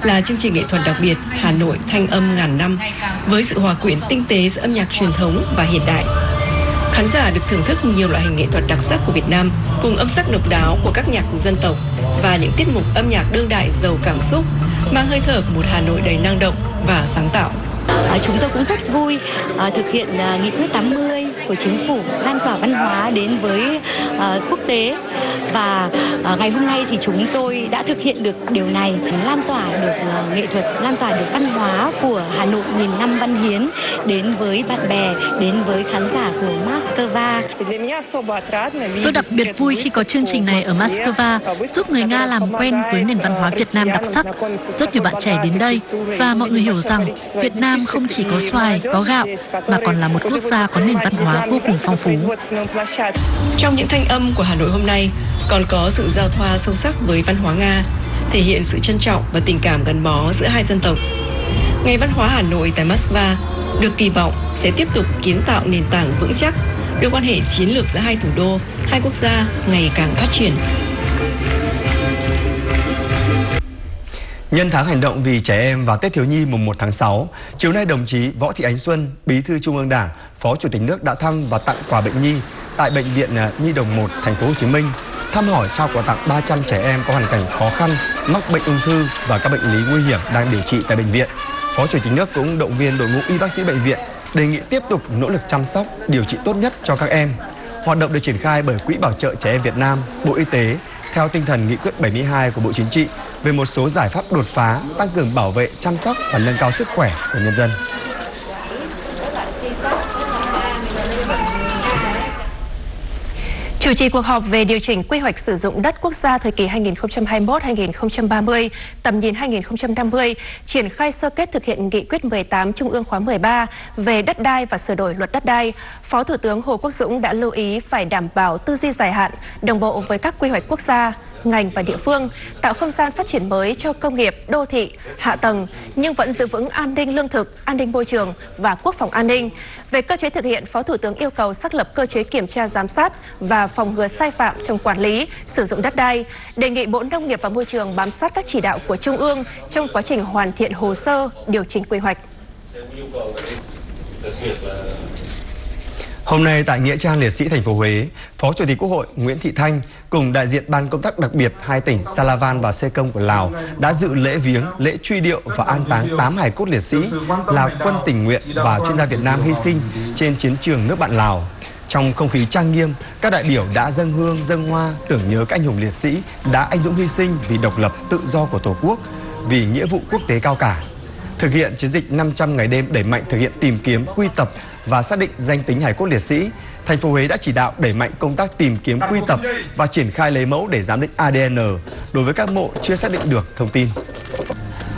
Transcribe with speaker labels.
Speaker 1: là chương trình nghệ thuật đặc biệt Hà Nội Thanh âm ngàn năm với sự hòa quyện tinh tế giữa âm nhạc truyền thống và hiện đại. Khán giả được thưởng thức nhiều loại hình nghệ thuật đặc sắc của Việt Nam cùng âm sắc độc đáo của các nhạc cụ dân tộc và những tiết mục âm nhạc đương đại giàu cảm xúc, mang hơi thở của một Hà Nội đầy năng động và sáng tạo.
Speaker 2: Chúng tôi cũng rất vui thực hiện nghị quyết 80 của chính phủ lan tỏa văn hóa đến với quốc tế, và ngày hôm nay thì chúng tôi đã thực hiện được điều này, lan tỏa được nghệ thuật, lan tỏa được văn hóa của Hà Nội nghìn năm văn hiến đến với bạn bè, đến với khán giả của Moscow.
Speaker 3: Tôi đặc biệt vui khi có chương trình này ở Moscow, giúp người Nga làm quen với nền văn hóa Việt Nam đặc sắc. Rất nhiều bạn trẻ đến đây và mọi người hiểu rằng Việt Nam không chỉ có xoài, có gạo mà còn là một quốc gia có nền văn hóa vô cùng phong phú.
Speaker 1: Trong những thanh âm của Hà Nội hôm nay còn có sự giao thoa sâu sắc với văn hóa Nga, thể hiện sự trân trọng và tình cảm gắn bó giữa hai dân tộc. Ngày văn hóa Hà Nội tại Moscow được kỳ vọng sẽ tiếp tục kiến tạo nền tảng vững chắc đưa quan hệ chiến lược giữa hai thủ đô, hai quốc gia ngày càng phát triển.
Speaker 4: Nhân tháng hành động vì trẻ em và Tết thiếu nhi mùng 1 tháng 6, chiều nay đồng chí Võ Thị Ánh Xuân, Bí thư Trung ương Đảng, Phó Chủ tịch nước đã thăm và tặng quà bệnh nhi tại Bệnh viện Nhi đồng 1, thành phố Hồ Chí Minh, thăm hỏi trao quà tặng 300 trẻ em có hoàn cảnh khó khăn, mắc bệnh ung thư và các bệnh lý nguy hiểm đang điều trị tại bệnh viện. Phó Chủ tịch nước cũng động viên đội ngũ y bác sĩ bệnh viện đề nghị tiếp tục nỗ lực chăm sóc, điều trị tốt nhất cho các em. Hoạt động được triển khai bởi Quỹ Bảo trợ Trẻ Em Việt Nam, Bộ Y tế theo tinh thần nghị quyết 72 của Bộ Chính trị về một số giải pháp đột phá tăng cường bảo vệ, chăm sóc và nâng cao sức khỏe của nhân dân.
Speaker 5: Chủ trì cuộc họp về điều chỉnh quy hoạch sử dụng đất quốc gia thời kỳ 2021-2030, tầm nhìn 2050, triển khai sơ kết thực hiện nghị quyết 18 Trung ương khóa 13 về đất đai và sửa đổi luật đất đai, Phó Thủ tướng Hồ Quốc Dũng đã lưu ý phải đảm bảo tư duy dài hạn, đồng bộ với các quy hoạch quốc gia, ngành và địa phương, tạo không gian phát triển mới cho công nghiệp, đô thị, hạ tầng, nhưng vẫn giữ vững an ninh lương thực, an ninh môi trường và quốc phòng an ninh. Về cơ chế thực hiện, Phó Thủ tướng yêu cầu xác lập cơ chế kiểm tra giám sát và phòng ngừa sai phạm trong quản lý, sử dụng đất đai, đề nghị Bộ Nông nghiệp và Môi trường bám sát các chỉ đạo của Trung ương trong quá trình hoàn thiện hồ sơ, điều chỉnh quy hoạch.
Speaker 4: Hôm nay tại Nghĩa trang Liệt sĩ thành phố Huế, Phó Chủ tịch Quốc hội Nguyễn Thị Thanh cùng đại diện Ban công tác đặc biệt hai tỉnh Salavan và Sê Công của Lào đã dự lễ viếng, lễ truy điệu và an táng 8 hài cốt liệt sĩ là quân tình nguyện và chuyên gia Việt Nam hy sinh trên chiến trường nước bạn Lào. Trong không khí trang nghiêm, các đại biểu đã dâng hương, dâng hoa tưởng nhớ các anh hùng liệt sĩ đã anh dũng hy sinh vì độc lập tự do của Tổ quốc, vì nghĩa vụ quốc tế cao cả. Thực hiện chiến dịch 500 ngày đêm đẩy mạnh thực hiện tìm kiếm, quy tập và xác định danh tính hài cốt liệt sĩ, thành phố Huế đã chỉ đạo đẩy mạnh công tác tìm kiếm, quy tập và triển khai lấy mẫu để giám định ADN đối với các mộ chưa xác định được thông tin.